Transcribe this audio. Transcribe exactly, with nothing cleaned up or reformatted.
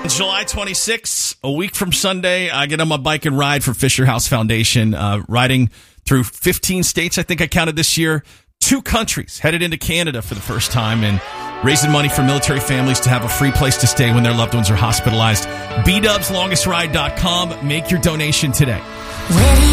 July twenty-sixth, a week from Sunday, I get on my bike and ride for Fisher House Foundation, uh, riding through fifteen states, I think I counted this year, two countries, headed into Canada for the first time, and raising money for military families to have a free place to stay when their loved ones are hospitalized. B Dubs Longest Ride dot com. Make your donation today.